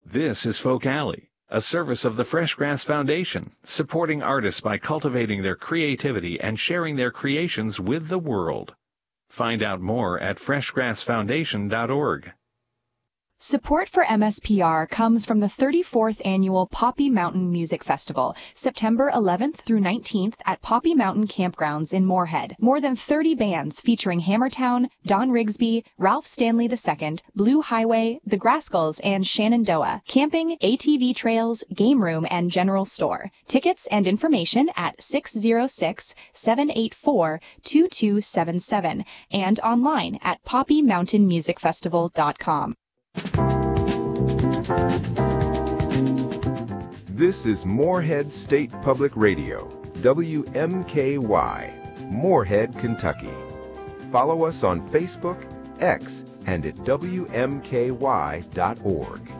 This is Folk Alley, a service of the Fresh Grass Foundation, supporting artists by cultivating their creativity and sharing their creations with the world. Find out more at freshgrassfoundation.org. Support for MSPR comes from the 34th Annual Poppy Mountain Music Festival, September 11th through 19th at Poppy Mountain Campgrounds in Moorhead. More than 30 bands featuring Hammertown, Don Rigsby, Ralph Stanley II, Blue Highway, The Grascals, and Shenandoah. Camping, ATV trails, game room, and general store. Tickets and information at 606-784-2277 and online at poppymountainmusicfestival.com. This is Moorhead State Public Radio, WMKY, Moorhead, Kentucky. Follow us on Facebook, X, and at WMKY.org.